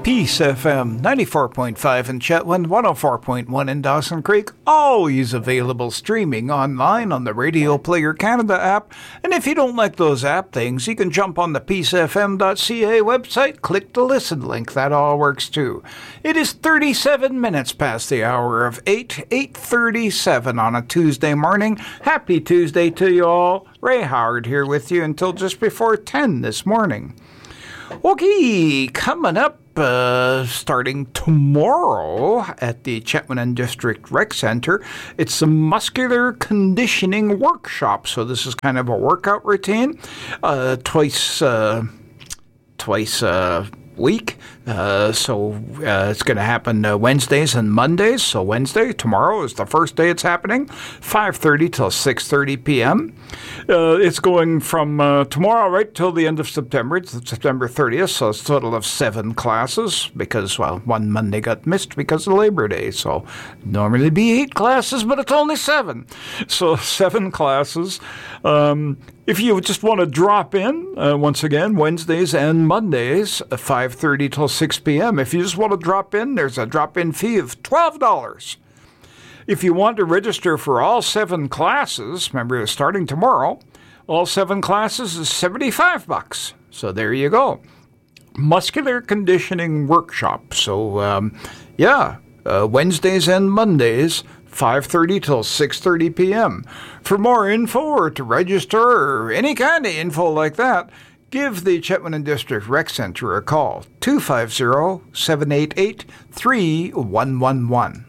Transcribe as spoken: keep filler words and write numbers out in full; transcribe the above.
Peace F M, ninety-four point five in Chetwynd, one oh four point one in Dawson Creek, always available streaming online on the Radio Player Canada app. And if you don't like those app things, you can jump on the peace f m dot c a website, click the listen link, that all works too. It is thirty-seven minutes past the hour of eight, eight thirty-seven on a Tuesday morning. Happy Tuesday to you all. Ray Howard here with you until just before ten this morning. Okay, coming up, uh, starting tomorrow at the Chetwynd District Rec Center, it's a muscular conditioning workshop. So this is kind of a workout routine, uh, twice, uh, twice a week. Uh, so uh, it's going to happen uh, Wednesdays and Mondays. So Wednesday, tomorrow is the first day it's happening, five thirty till six thirty p.m. Uh, it's going from uh, tomorrow right till the end of September. It's September thirtieth, so it's a total of seven classes because, well, one Monday got missed because of Labor Day. So normally be eight classes, but it's only seven. So seven classes. Um, if you just want to drop in, uh, once again, Wednesdays and Mondays, uh, five thirty till six p.m. If you just want to drop in, there's a drop-in fee of twelve dollars. If you want to register for all seven classes, remember it's starting tomorrow, all seven classes is seventy-five bucks. So there you go. Muscular conditioning workshop. So, um, yeah, uh, Wednesdays and Mondays, five thirty till six thirty p.m. For more info or to register or any kind of info like that, give the Chetwynd District Rec Center a call, two five zero, seven eight eight, three one one one.